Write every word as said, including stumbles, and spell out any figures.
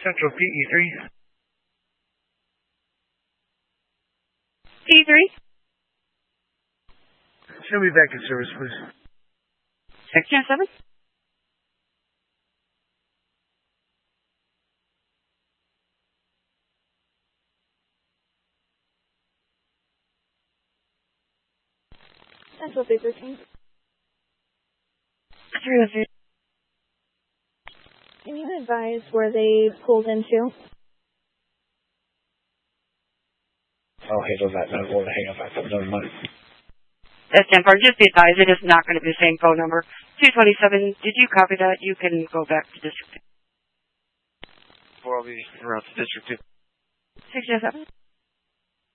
Central P E three. P E three? Show me back in service, please. six zero seven? Central P thirteen. three oh three. Can you advise where they pulled into? I'll handle that. I don't want to hang up that phone. Never mind. That's ten four. Just be advised, it is not going to be the same phone number. two twenty-seven, did you copy that? You can go back to District two. Four, I'll be around to District two. six zero seven?